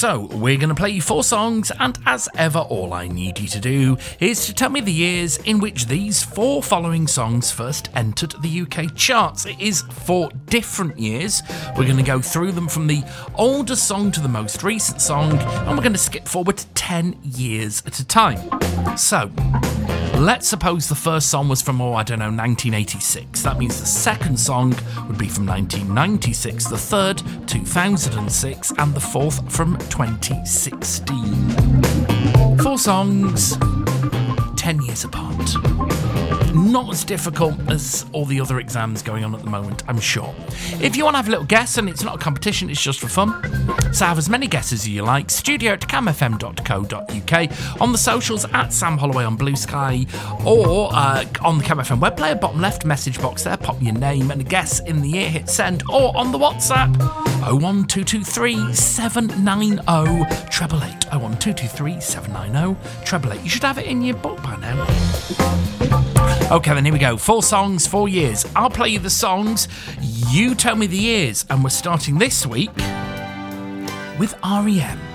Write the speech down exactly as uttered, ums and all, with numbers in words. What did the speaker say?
So, we're going to play you four songs, and as ever, all I need you to do is to tell me the years in which these four following songs first entered the U K charts. It is four different years. We're going to go through them from the oldest song to the most recent song, and we're going to skip forward to ten years at a time. So, let's suppose the first song was from, oh, I don't know, nineteen eighty-six. That means the second song would be from nineteen ninety-six, the third, two thousand six, and the fourth from twenty sixteen. Four songs, ten years apart. Not as difficult as all the other exams going on at the moment, I'm sure. If you want to have a little guess, and it's not a competition, it's just for fun, so have as many guesses as you like. Studio at cam f m dot co dot u k, on the socials at Sam Holloway on Blue Sky, or uh, on the Cam F M web player, bottom left message box there, pop your name and a guess in the year, hit send, or on the WhatsApp oh one two two three seven nine oh eight eight eight, oh one two two three seven nine oh eight eight eight. You should have it in your book by now. Okay, then here we go. Four songs, four years. I'll play you the songs, you tell me the years, and we're starting this week with R E M.